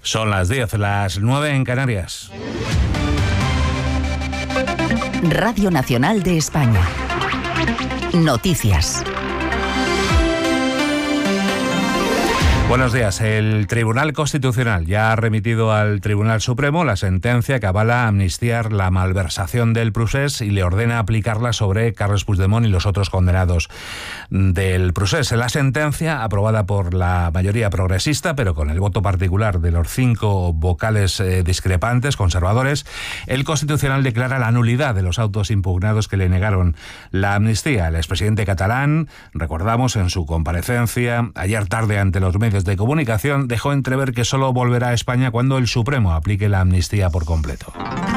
Son las 10, las 9 en Canarias. Radio Nacional de España. Noticias. Buenos días. El Tribunal Constitucional ya ha remitido al Tribunal Supremo la sentencia que avala amnistiar la malversación del Procés y le ordena aplicarla sobre Carles Puigdemont y los otros condenados del Procés. La sentencia, aprobada por la mayoría progresista, pero con el voto particular de los 5 vocales discrepantes, conservadores, el Constitucional declara la nulidad de los autos impugnados que le negaron la amnistía. El expresidente catalán, recordamos en su comparecencia ayer tarde ante los medios de comunicación, dejó entrever que solo volverá a España cuando el Supremo aplique la amnistía por completo.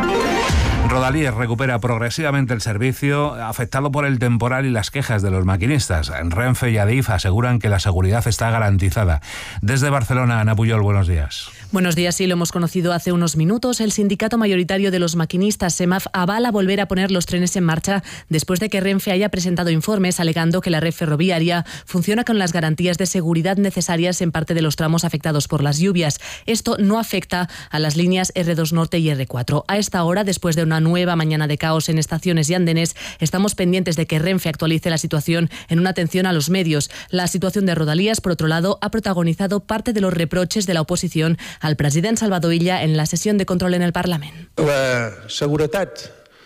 Rodalíes recupera progresivamente el servicio afectado por el temporal y las quejas de los maquinistas. Renfe y Adif aseguran que la seguridad está garantizada. Desde Barcelona, Ana Puyol, buenos días. Buenos días, sí, lo hemos conocido hace unos minutos. El sindicato mayoritario de los maquinistas, SEMAF, avala volver a poner los trenes en marcha después de que Renfe haya presentado informes alegando que la red ferroviaria funciona con las garantías de seguridad necesarias en parte de los tramos afectados por las lluvias. Esto no afecta a las líneas R2 Norte y R4. A esta hora, después de una nueva mañana de caos en estaciones y andenes, estamos pendientes de que Renfe actualice la situación en una atención a los medios. La situación de Rodalías, por otro lado, ha protagonizado parte de los reproches de la oposición al president Salvador Illa en la sessió de control en el Parlament. La seguretat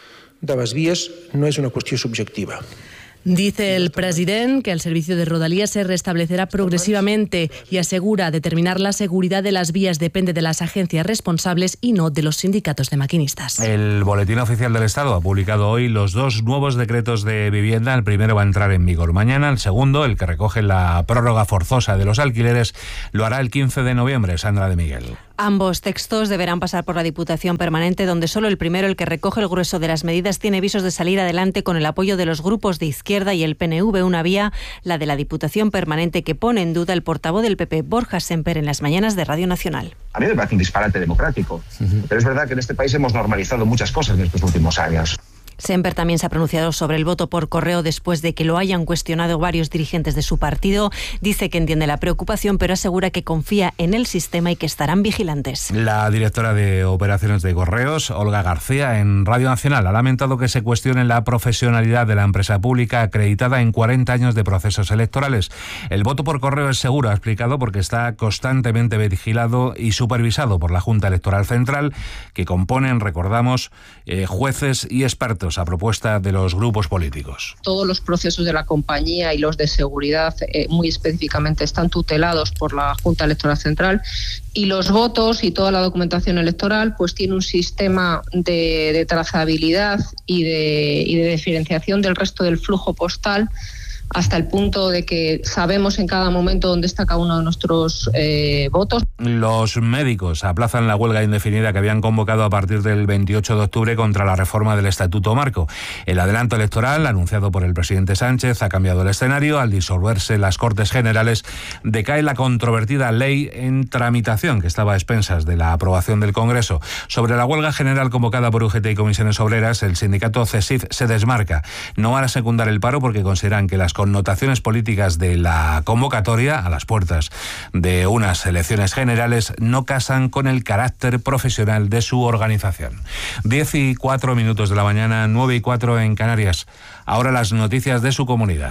de les vies no és una qüestió subjectiva. Dice el president que el servicio de Rodalías se restablecerá progresivamente y asegura determinar la seguridad de las vías depende de las agencias responsables y no de los sindicatos de maquinistas. El Boletín Oficial del Estado ha publicado hoy los 2 nuevos decretos de vivienda. El primero va a entrar en vigor mañana, el segundo, el que recoge la prórroga forzosa de los alquileres, lo hará el 15 de noviembre. Sandra de Miguel. Ambos textos deberán pasar por la Diputación Permanente, donde solo el primero, el que recoge el grueso de las medidas, tiene visos de salir adelante con el apoyo de los grupos de izquierda y el PNV. Una vía, la de la Diputación Permanente, que pone en duda el portavoz del PP, Borja Semper, en las mañanas de Radio Nacional. A mí me parece un disparate democrático, pero es verdad que en este país hemos normalizado muchas cosas en estos últimos años. Semper también se ha pronunciado sobre el voto por correo después de que lo hayan cuestionado varios dirigentes de su partido. Dice que entiende la preocupación, pero asegura que confía en el sistema y que estarán vigilantes. La directora de Operaciones de Correos, Olga García, en Radio Nacional, ha lamentado que se cuestione la profesionalidad de la empresa pública acreditada en 40 años de procesos electorales. El voto por correo es seguro, ha explicado, porque está constantemente vigilado y supervisado por la Junta Electoral Central, que componen, recordamos, jueces y expertos a propuesta de los grupos políticos. Todos los procesos de la compañía y los de seguridad muy específicamente están tutelados por la Junta Electoral Central, y los votos y toda la documentación electoral pues tiene un sistema de trazabilidad y de diferenciación del resto del flujo postal, hasta el punto de que sabemos en cada momento dónde está cada uno de nuestros votos. Los médicos aplazan la huelga indefinida que habían convocado a partir del 28 de octubre contra la reforma del Estatuto Marco. El adelanto electoral, anunciado por el presidente Sánchez, ha cambiado el escenario. Al disolverse las Cortes Generales, decae la controvertida ley en tramitación, que estaba a expensas de la aprobación del Congreso. Sobre la huelga general convocada por UGT y Comisiones Obreras, el sindicato CESIF se desmarca. No van a secundar el paro porque consideran que las connotaciones políticas de la convocatoria, a las puertas de unas elecciones generales, no casan con el carácter profesional de su organización. 10:04 de la mañana, 9:04 en Canarias. Ahora las noticias de su comunidad.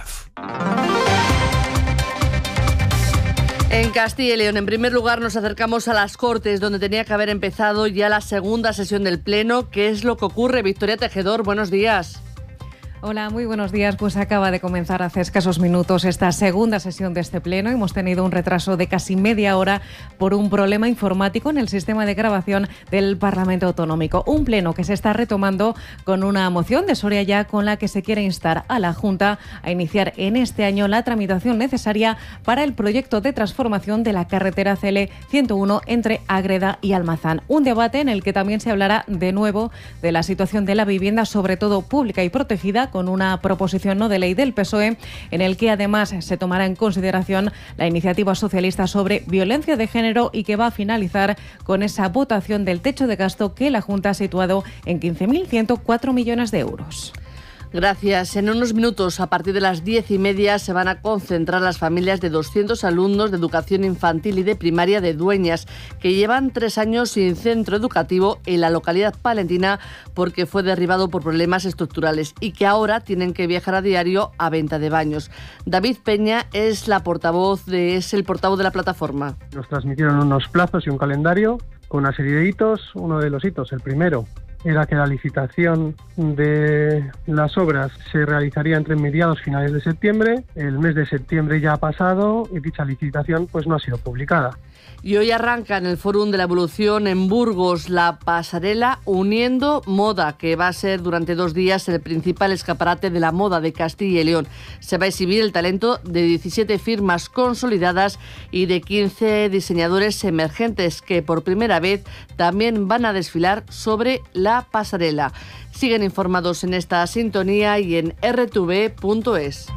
En Castilla y León, en primer lugar, nos acercamos a las Cortes, donde tenía que haber empezado ya la segunda sesión del Pleno. ¿Qué es lo que ocurre? Victoria Tejedor, buenos días. Hola, muy buenos días. Pues acaba de comenzar hace escasos minutos esta segunda sesión de este pleno. Hemos tenido un retraso de casi media hora por un problema informático en el sistema de grabación del Parlamento Autonómico. Un pleno que se está retomando con una moción de Soria Ya con la que se quiere instar a la Junta a iniciar en este año la tramitación necesaria para el proyecto de transformación de la carretera CL 101 entre Ágreda y Almazán. Un debate en el que también se hablará de nuevo de la situación de la vivienda, sobre todo pública y protegida, con una proposición no de ley del PSOE, en el que además se tomará en consideración la iniciativa socialista sobre violencia de género y que va a finalizar con esa votación del techo de gasto que la Junta ha situado en 15.104 millones de euros. Gracias. En unos minutos, a partir de las 10:30, se van a concentrar las familias de 200 alumnos de educación infantil y de primaria de Dueñas, que llevan 3 años sin centro educativo en la localidad palentina porque fue derribado por problemas estructurales y que ahora tienen que viajar a diario a Venta de Baños. David Peña es el portavoz de la plataforma. Nos transmitieron unos plazos y un calendario con una serie de hitos. Uno de los hitos, el primero, era que la licitación de las obras se realizaría entre mediados y finales de septiembre. El mes de septiembre ya ha pasado y dicha licitación pues no ha sido publicada. Y hoy arranca en el Fórum de la Evolución en Burgos la pasarela Uniendo Moda, que va a ser durante 2 días el principal escaparate de la moda de Castilla y León. Se va a exhibir el talento de 17 firmas consolidadas y de 15 diseñadores emergentes que por primera vez también van a desfilar sobre la pasarela. Siguen informados en esta sintonía y en rtv.es.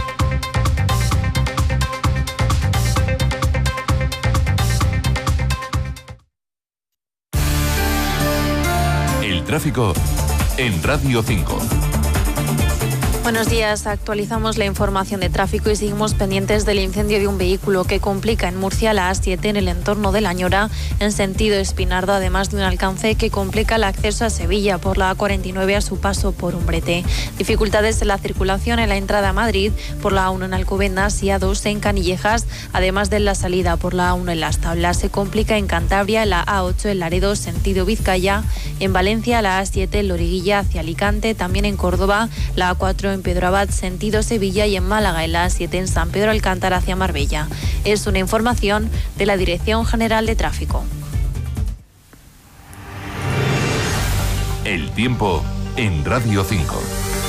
Tráfico en Radio 5. Buenos días, actualizamos la información de tráfico y seguimos pendientes del incendio de un vehículo que complica en Murcia la A7 en el entorno de La Ñora en sentido Espinardo, además de un alcance que complica el acceso a Sevilla por la A49 a su paso por Umbrete. Dificultades en la circulación en la entrada a Madrid por la A1 en Alcobendas y A2 en Canillejas, además de la salida por la A1 en Las Tablas. Se complica en Cantabria la A8 en Laredo sentido Vizcaya, en Valencia la A7 en Loriguilla hacia Alicante, también en Córdoba la A4 en Pedro Abad sentido Sevilla y en Málaga en la A7 en San Pedro Alcántara hacia Marbella. Es una información de la Dirección General de Tráfico. El tiempo en Radio 5.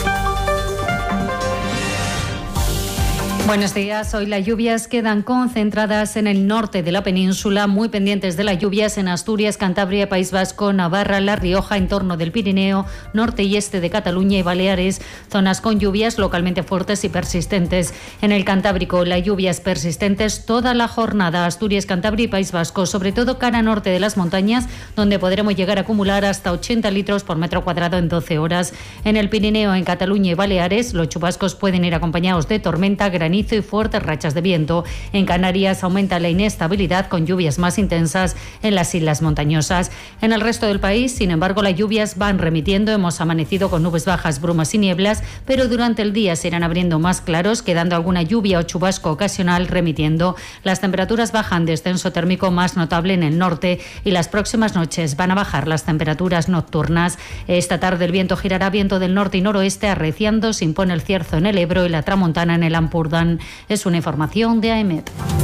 Buenos días. Hoy las lluvias quedan concentradas en el norte de la península, muy pendientes de las lluvias en Asturias, Cantabria, País Vasco, Navarra, La Rioja, entorno del Pirineo, norte y este de Cataluña y Baleares, zonas con lluvias localmente fuertes y persistentes. En el Cantábrico, las lluvias persistentes toda la jornada, Asturias, Cantabria y País Vasco, sobre todo cara norte de las montañas, donde podremos llegar a acumular hasta 80 litros por metro cuadrado en 12 horas. En el Pirineo, en Cataluña y Baleares, los chubascos pueden ir acompañados de tormenta, granizo y fuertes rachas de viento. En Canarias aumenta la inestabilidad con lluvias más intensas en las islas montañosas. En el resto del país, sin embargo, las lluvias van remitiendo. Hemos amanecido con nubes bajas, brumas y nieblas, pero durante el día se irán abriendo más claros, quedando alguna lluvia o chubasco ocasional remitiendo. Las temperaturas bajan, descenso térmico más notable en el norte y las próximas noches van a bajar las temperaturas nocturnas. Esta tarde el viento girará viento del norte y noroeste arreciando, se impone el cierzo en el Ebro y la tramontana en el Ampurdán. Es una información de AEMET.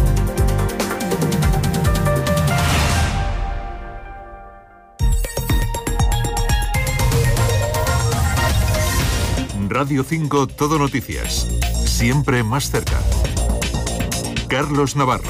Radio 5 Todo Noticias. Siempre más cerca. Carlos Navarro.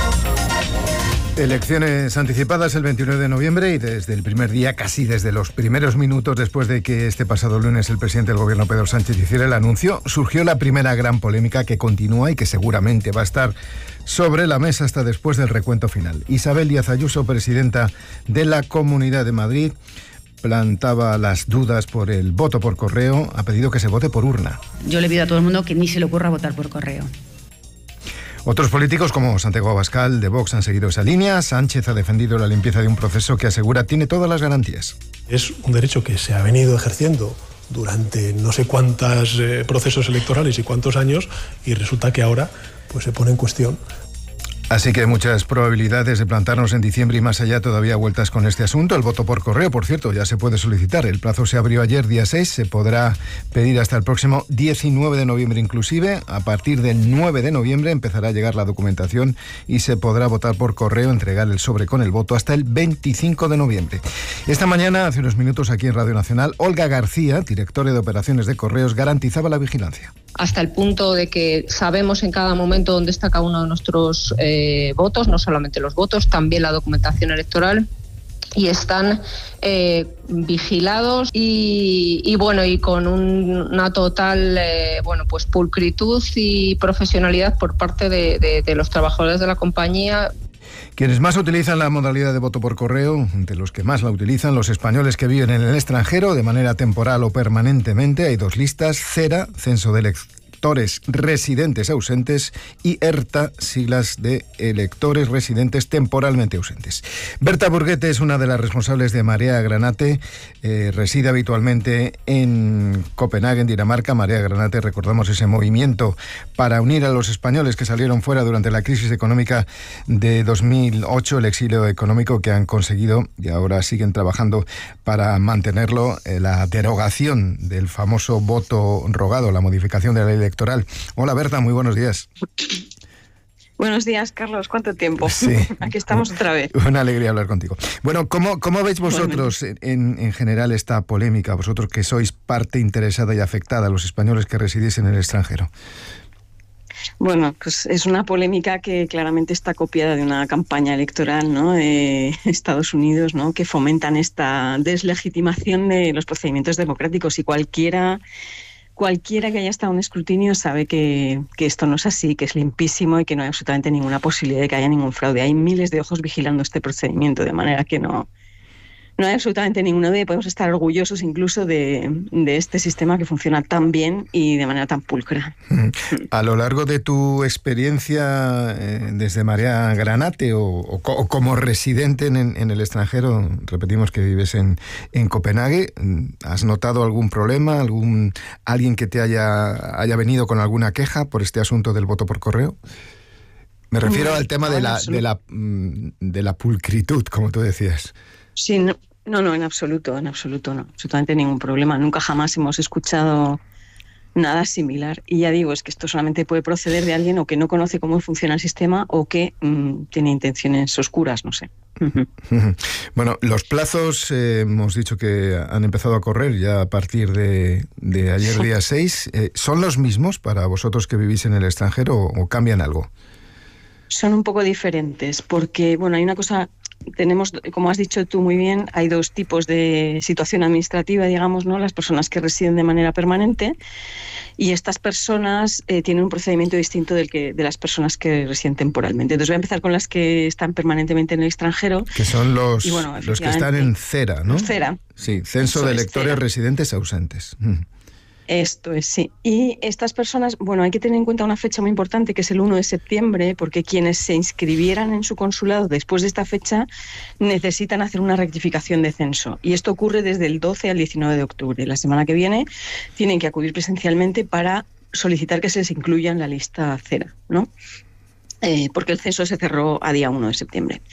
Elecciones anticipadas el 29 de noviembre y desde el primer día, casi desde los primeros minutos después de que este pasado lunes el presidente del gobierno Pedro Sánchez hiciera el anuncio, surgió la primera gran polémica que continúa y que seguramente va a estar sobre la mesa hasta después del recuento final. Isabel Díaz Ayuso, presidenta de la Comunidad de Madrid, plantaba las dudas por el voto por correo, ha pedido que se vote por urna. Yo le pido a todo el mundo que ni se le ocurra votar por correo. Otros políticos como Santiago Abascal de Vox han seguido esa línea. Sánchez ha defendido la limpieza de un proceso que asegura tiene todas las garantías. Es un derecho que se ha venido ejerciendo durante no sé cuántos procesos electorales y cuántos años y resulta que ahora pues se pone en cuestión. Así que hay muchas probabilidades de plantarnos en diciembre y más allá todavía vueltas con este asunto. El voto por correo, por cierto, ya se puede solicitar. El plazo se abrió ayer, día 6. Se podrá pedir hasta el próximo 19 de noviembre inclusive. A partir del 9 de noviembre empezará a llegar la documentación y se podrá votar por correo, entregar el sobre con el voto hasta el 25 de noviembre. Esta mañana, hace unos minutos aquí en Radio Nacional, Olga García, directora de operaciones de correos, garantizaba la vigilancia. Hasta el punto de que sabemos en cada momento dónde está cada uno de nuestros votos, no solamente los votos, también la documentación electoral, y están vigilados y con una total pulcritud y profesionalidad por parte de los trabajadores de la compañía. Quienes más utilizan la modalidad de voto por correo, entre los que más la utilizan, los españoles que viven en el extranjero de manera temporal o permanentemente. Hay dos listas: CERA, Censo de Electores Residentes Ausentes, y ERTA, siglas de Electores Residentes Temporalmente Ausentes. Berta Burguete es una de las responsables de Marea Granate, reside habitualmente en Copenhague, en Dinamarca. Marea Granate, recordamos ese movimiento para unir a los españoles que salieron fuera durante la crisis económica de 2008, el exilio económico, que han conseguido y ahora siguen trabajando para mantenerlo, la derogación del famoso voto rogado, la modificación de la ley electoral. Hola Berta, muy buenos días. Buenos días, Carlos. ¿Cuánto tiempo? Sí. Aquí estamos otra vez. Una alegría hablar contigo. Bueno, ¿cómo veis vosotros en general esta polémica? Vosotros que sois parte interesada y afectada, los españoles que residís en el extranjero. Bueno, pues es una polémica que claramente está copiada de una campaña electoral, ¿no?, de Estados Unidos, ¿no?, que fomentan esta deslegitimación de los procedimientos democráticos, y cualquiera que haya estado en un escrutinio sabe que esto no es así, que es limpísimo y que no hay absolutamente ninguna posibilidad de que haya ningún fraude. Hay miles de ojos vigilando este procedimiento, de manera que no hay absolutamente ninguna duda, y podemos estar orgullosos incluso de este sistema que funciona tan bien y de manera tan pulcra. A lo largo de tu experiencia desde Marea Granate o como residente en el extranjero, repetimos que vives en Copenhague, ¿has notado algún problema, alguien que te haya venido con alguna queja por este asunto del voto por correo? Me refiero al tema de la pulcritud, como tú decías. Sí, no, en absoluto no. Absolutamente ningún problema. Nunca jamás hemos escuchado nada similar. Y ya digo, es que esto solamente puede proceder de alguien o que no conoce cómo funciona el sistema o que tiene intenciones oscuras, no sé. Bueno, los plazos hemos dicho que han empezado a correr ya a partir de ayer, día 6. ¿Son los mismos para vosotros que vivís en el extranjero o cambian algo? Son un poco diferentes porque, bueno, hay una cosa... Tenemos, como has dicho tú muy bien, hay dos tipos de situación administrativa, digamos, ¿no? Las personas que residen de manera permanente, y estas personas tienen un procedimiento distinto de las personas que residen temporalmente. Entonces voy a empezar con las que están permanentemente en el extranjero. Que son los que están en CERA, ¿no? CERA. Sí, Censo de Electores Residentes Ausentes. Esto es, sí. Y estas personas, bueno, hay que tener en cuenta una fecha muy importante, que es el 1 de septiembre, porque quienes se inscribieran en su consulado después de esta fecha necesitan hacer una rectificación de censo. Y esto ocurre desde el 12 al 19 de octubre. La semana que viene tienen que acudir presencialmente para solicitar que se les incluya en la lista CERA, ¿no? Porque el censo se cerró a día 1 de septiembre.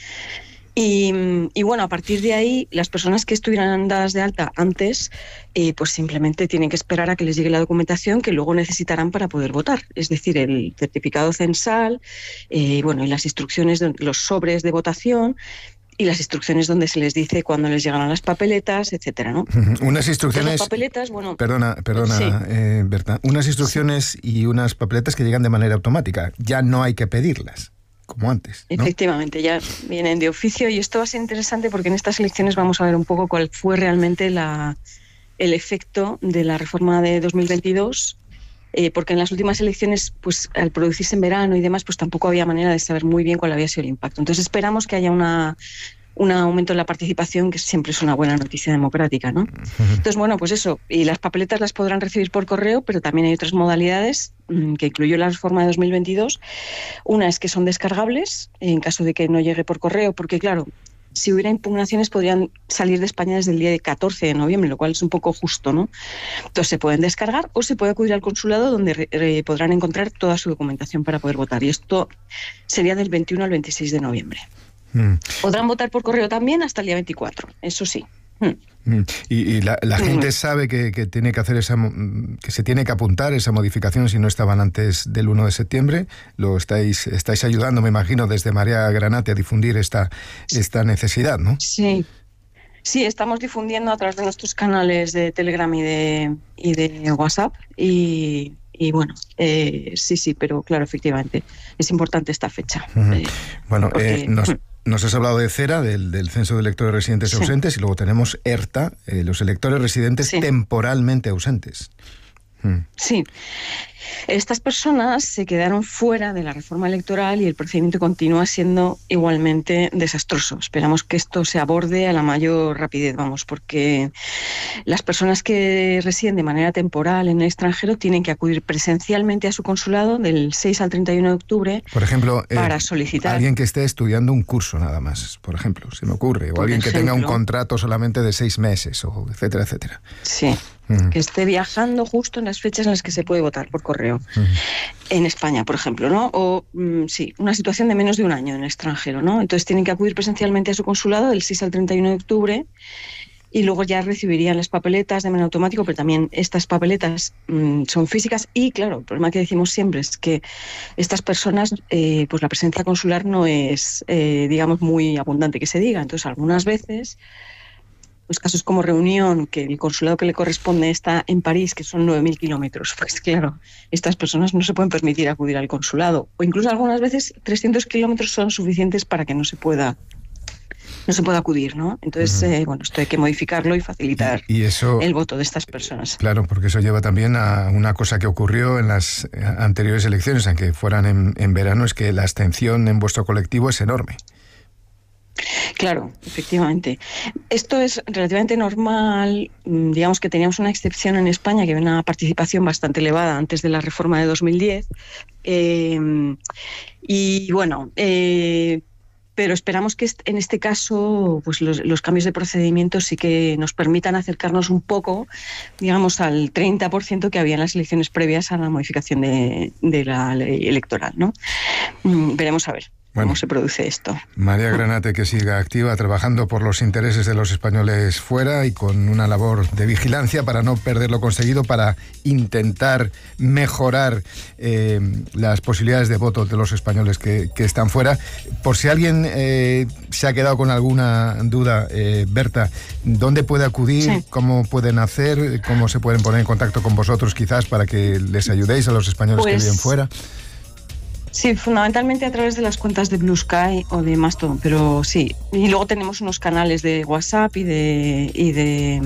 Y bueno, a partir de ahí, las personas que estuvieran dadas de alta antes, pues simplemente tienen que esperar a que les llegue la documentación que luego necesitarán para poder votar. Es decir, el certificado censal, y las instrucciones, los sobres de votación y las instrucciones donde se les dice cuándo les llegarán las papeletas, etcétera, ¿no? Unas instrucciones... Las papeletas, bueno... Perdona, sí. Berta. Unas instrucciones y unas papeletas que llegan de manera automática. Ya no hay que pedirlas, como antes, ¿no? Efectivamente, ya vienen de oficio, y esto va a ser interesante porque en estas elecciones vamos a ver un poco cuál fue realmente el efecto de la reforma de 2022, porque en las últimas elecciones, pues al producirse en verano y demás, pues tampoco había manera de saber muy bien cuál había sido el impacto. Entonces esperamos que haya un aumento en la participación, que siempre es una buena noticia democrática, ¿no? Entonces, bueno, pues eso, y las papeletas las podrán recibir por correo, pero también hay otras modalidades que incluyó la reforma de 2022. Una es que son descargables en caso de que no llegue por correo, porque claro, si hubiera impugnaciones podrían salir de España desde el día 14 de noviembre, lo cual es un poco justo, ¿no? Entonces se pueden descargar o se puede acudir al consulado, donde podrán encontrar toda su documentación para poder votar, y esto sería del 21 al 26 de noviembre. Podrán votar por correo también hasta el día 24, eso sí. Y la gente sabe que tiene que hacer que se tiene que apuntar esa modificación si no estaban antes del 1 de septiembre. Lo estáis ayudando, me imagino, desde Marea Granate a difundir esta necesidad, ¿no? Sí, estamos difundiendo a través de nuestros canales de Telegram y de WhatsApp, y bueno, sí, pero claro, efectivamente, es importante esta fecha. Nos has hablado de CERA, del Censo de Electores Residentes Ausentes, y luego tenemos ERTA, los electores residentes temporalmente ausentes. Sí. Estas personas se quedaron fuera de la reforma electoral y el procedimiento continúa siendo igualmente desastroso. Esperamos que esto se aborde a la mayor rapidez, porque las personas que residen de manera temporal en el extranjero tienen que acudir presencialmente a su consulado del 6 al 31 de octubre, por ejemplo, para solicitar. Alguien que esté estudiando un curso nada más, por ejemplo, se me ocurre, o alguien que tenga un contrato solamente de 6 meses, o etcétera, etcétera. Sí. Que esté viajando justo en las fechas en las que se puede votar por correo. En España, por ejemplo, ¿no? O, sí, una situación de menos de un año en el extranjero, ¿no? Entonces tienen que acudir presencialmente a su consulado del 6 al 31 de octubre y luego ya recibirían las papeletas de manera automática, pero también estas papeletas son físicas y, claro, el problema que decimos siempre es que estas personas, pues la presencia consular no es, digamos, muy abundante que se diga. Entonces, algunas veces, pues casos como Reunión, que el consulado que le corresponde está en París, que son 9.000 kilómetros, pues claro, estas personas no se pueden permitir acudir al consulado. O incluso algunas veces 300 kilómetros son suficientes para que no se pueda acudir, ¿no? Entonces, bueno, esto hay que modificarlo y facilitar el voto de estas personas. Claro, porque eso lleva también a una cosa que ocurrió en las anteriores elecciones, aunque fueran en verano, es que la abstención en vuestro colectivo es enorme. Claro, efectivamente. Esto es relativamente normal. Digamos que teníamos una excepción en España, que había una participación bastante elevada antes de la reforma de 2010. Y bueno, pero esperamos que en este caso pues los cambios de procedimiento sí que nos permitan acercarnos un poco, digamos, al 30% que había en las elecciones previas a la modificación de la ley electoral, ¿no? Veremos a ver cómo se produce esto. María Granate, que siga activa, trabajando por los intereses de los españoles fuera y con una labor de vigilancia para no perder lo conseguido, para intentar mejorar las posibilidades de voto de los españoles que están fuera. Por si alguien se ha quedado con alguna duda, Berta, ¿dónde puede acudir? Sí. ¿Cómo pueden hacer? ¿Cómo se pueden poner en contacto con vosotros quizás para que les ayudéis a los españoles que viven fuera? Sí, fundamentalmente a través de las cuentas de Blue Sky o de Mastodon, pero sí. Y luego tenemos unos canales de WhatsApp y de